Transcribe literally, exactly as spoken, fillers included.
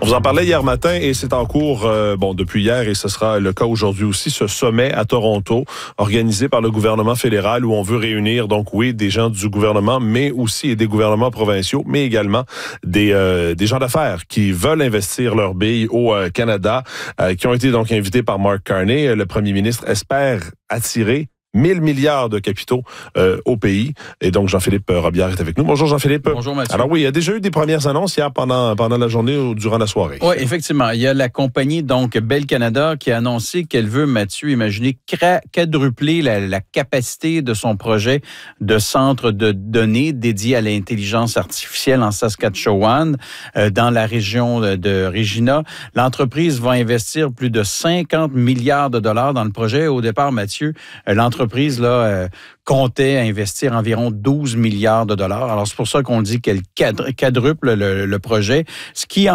On vous en parlait hier matin et c'est en cours euh, bon depuis hier et ce sera le cas aujourd'hui aussi, ce sommet à Toronto organisé par le gouvernement fédéral où on veut réunir donc oui des gens du gouvernement mais aussi des gouvernements provinciaux mais également des euh, des gens d'affaires qui veulent investir leurs billes au euh, Canada euh, qui ont été donc invités par Mark Carney. Le premier ministre espère attirer mille milliards de capitaux euh, au pays. Et donc, Jean-Philippe Robillard est avec nous. Bonjour, Jean-Philippe. Bonjour, Mathieu. Alors oui, il y a déjà eu des premières annonces hier pendant, pendant la journée ou durant la soirée. Oui, effectivement. Il y a la compagnie, donc, Bell Canada, qui a annoncé qu'elle veut, Mathieu, imaginez, quadrupler la, la capacité de son projet de centre de données dédié à l'intelligence artificielle en Saskatchewan, euh, dans la région de, de Regina. L'entreprise va investir plus de cinquante milliards de dollars dans le projet. Au départ, Mathieu, l'entreprise L'entreprise là, euh, comptait investir environ douze milliards de dollars. Alors, c'est pour ça qu'on dit qu'elle quadruple le, le projet, ce qui